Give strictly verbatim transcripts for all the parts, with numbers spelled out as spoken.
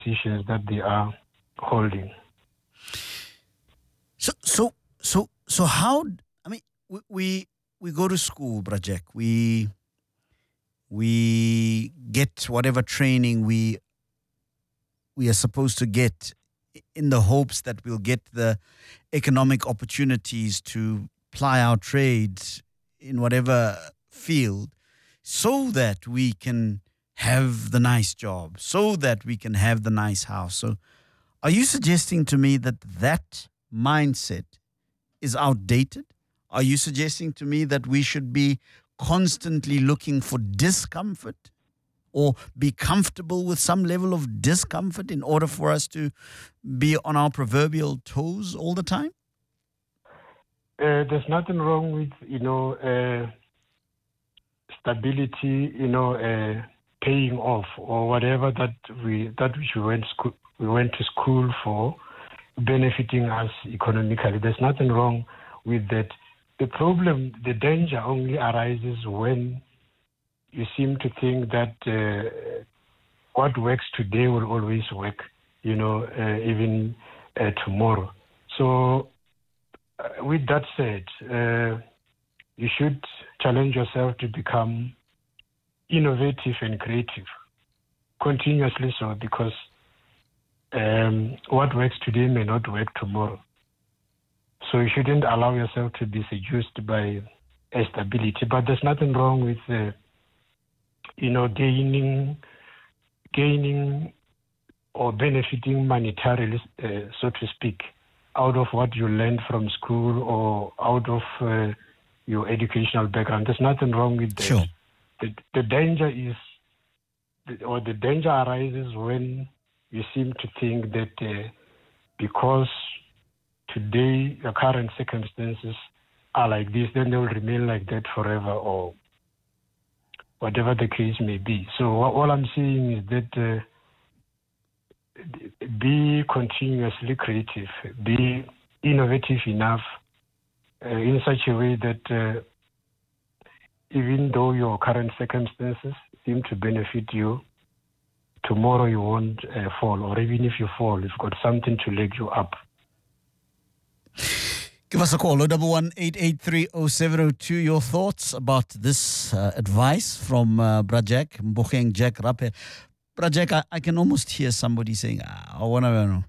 positions that they are holding. So, so, so, so how, I mean, we, we, we go to school, Brajek. We, we get whatever training we, we are supposed to get in the hopes that we'll get the economic opportunities to ply our trades in whatever field so that we can have the nice job, so that we can have the nice house. So are you suggesting to me that that mindset is outdated? Are you suggesting to me that we should be constantly looking for discomfort or be comfortable with some level of discomfort in order for us to be on our proverbial toes all the time? Uh, there's nothing wrong with, you know, uh, stability, you know, uh, paying off or whatever that we that which we went school, we went to school for, benefiting us economically. There's nothing wrong with that. The problem, the danger only arises when you seem to think that uh, what works today will always work, you know, uh, even uh, tomorrow. So uh, with that said, uh, you should challenge yourself to become innovative and creative, continuously so, because um, what works today may not work tomorrow. So you shouldn't allow yourself to be seduced by stability. But there's nothing wrong with, uh, you know, gaining, gaining or benefiting monetarily, uh, so to speak, out of what you learned from school or out of uh, your educational background. There's nothing wrong with that. Sure. The, the danger is, or the danger arises when you seem to think that uh, because today your current circumstances are like this, then they will remain like that forever, or whatever the case may be. So all I'm saying is that uh, be continuously creative, be innovative enough uh, in such a way that uh, even though your current circumstances seem to benefit you, tomorrow you won't uh, fall, or even if you fall, you've got something to leg you up. Give us a call, oh one one, eight eight three, oh seven oh two. Your thoughts about this uh, advice from uh, Brajek, Mbokeng Jack Rape. Brajek, I, I can almost hear somebody saying, ah, I want to know.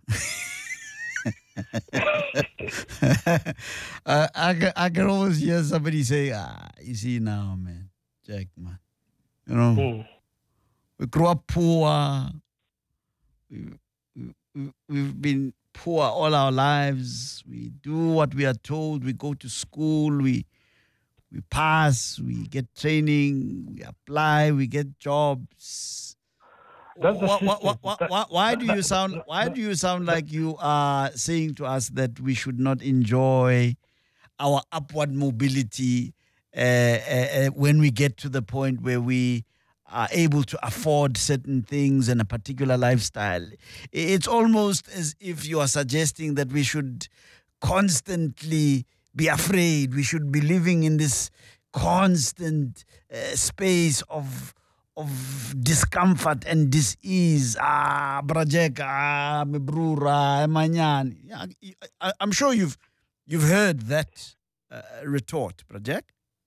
uh, I, can, I can almost hear somebody say, ah, you see now, man, Jack, man. You know, mm. we grew up poor. We, we, we've been poor all our lives. We do what we are told. We go to school. We we pass. We get training. We apply. We get jobs. Why, why, why, why, why do you sound? Why do you sound like you are saying to us that we should not enjoy our upward mobility uh, uh, when we get to the point where we are able to afford certain things and a particular lifestyle? It's almost as if you are suggesting that we should constantly be afraid. We should be living in this constant uh, space of of discomfort and dis-ease. Ah, Brajek, ah, Mebrura, Manyan. I'm sure you've you've heard that uh, retort, Brajek.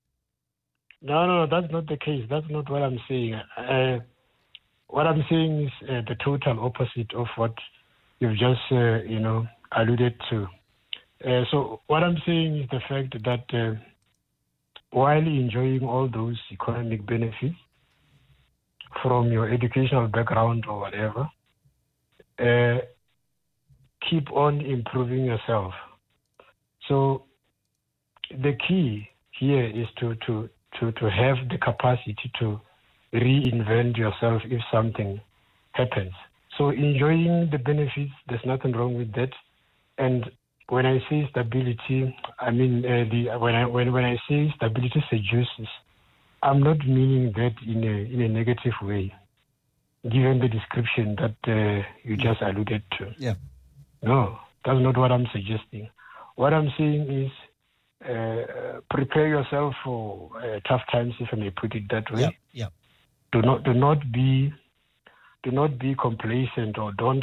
No, no, that's not the case. That's not what I'm saying. Uh, what I'm saying is uh, the total opposite of what you've just, uh, you know, alluded to. Uh, so what I'm saying is the fact that uh, while enjoying all those economic benefits from your educational background or whatever, uh, keep on improving yourself. So the key here is to, to To, to have the capacity to reinvent yourself if something happens. So enjoying the benefits, there's nothing wrong with that. And when I say stability, I mean uh, the when I when when I say stability seduces, I'm not meaning that in a in a negative way, given the description that uh, you just alluded to. Yeah. No, that's not what I'm suggesting. What I'm saying is, Uh, prepare yourself for uh, tough times, if I may put it that way. Yeah, yeah. Do not do not be do not be complacent or don't